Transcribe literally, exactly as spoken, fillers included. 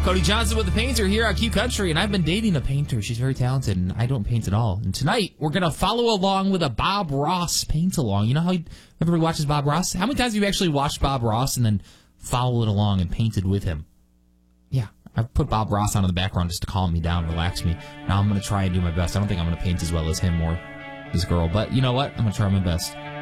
Cody Johnson with the Painter here on Q Country, and I've been dating a painter. She's very talented, and I don't paint at all. And tonight, we're going to follow along with a Bob Ross paint-along. You know how he, everybody watches Bob Ross? How many times have you actually watched Bob Ross and then followed along and painted with him? Yeah, I put Bob Ross on in the background just to calm me down, relax me. Now I'm going to try and do my best. I don't think I'm going to paint as well as him or this girl, but you know what? I'm going to try my best.